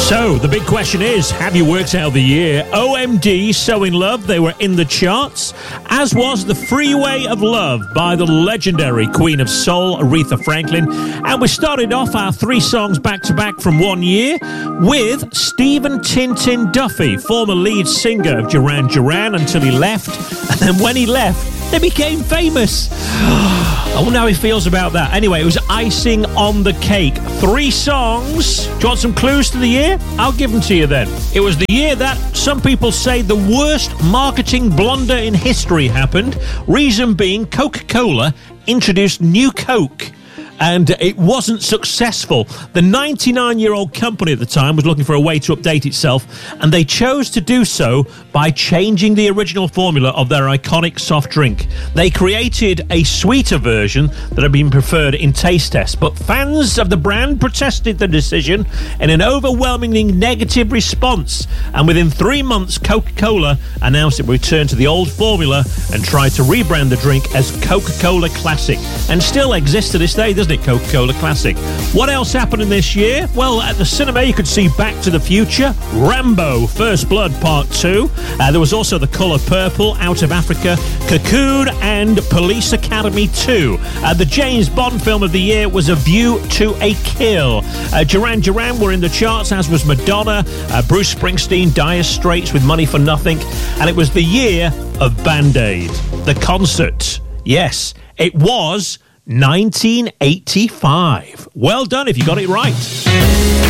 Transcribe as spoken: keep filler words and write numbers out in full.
So, the big question is, have you worked out the year? O M D, So In Love, they were in the charts, as was The Freeway of Love by the legendary Queen of Soul, Aretha Franklin. And we started off our three songs back-to-back from one year with Stephen Tintin Duffy, former lead singer of Duran Duran, until he left. And then when he left, they became famous. I wonder how he feels about that. Anyway, it was icing on the cake. Three songs. Do you want some clues to the year? I'll give them to you then. It was the year that some people say the worst marketing blunder in history happened. Reason being, Coca-Cola introduced New Coke, and it wasn't successful. The ninety-nine-year-old company at the time was looking for a way to update itself, and they chose to do so by changing the original formula of their iconic soft drink. They created a sweeter version that had been preferred in taste tests, but fans of the brand protested the decision in an overwhelmingly negative response, and within three months, Coca-Cola announced it would return to the old formula and tried to rebrand the drink as Coca-Cola Classic, and still exists to this day, doesn't it, Coca-Cola Classic? What else happened in this year? Well, at the cinema, you could see Back to the Future, Rambo, First Blood Part two. Uh, there was also The Colour Purple, Out of Africa, Cocoon, and Police Academy two. Uh, the James Bond film of the year was A View to a Kill. Uh, Duran Duran were in the charts, as was Madonna, uh, Bruce Springsteen, Dire Straits with Money for Nothing. And it was the year of Band-Aid, the concert. Yes, it was nineteen eighty-five. Well done if you got it right.